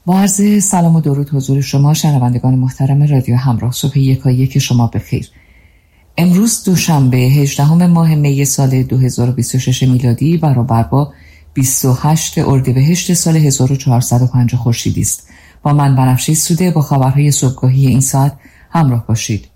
با عرض سلام و درود حضور شما شنوندگان محترم رادیو همراه. صبح یکایک شما بخیر. امروز دوشنبه 18 ماه می سال 2026 میلادی برابر با 28 اردیبهشت سال 1405 خورشیدی است. با من بنفشه سوده با خبرهای صبحگاهی این ساعت همراه باشید.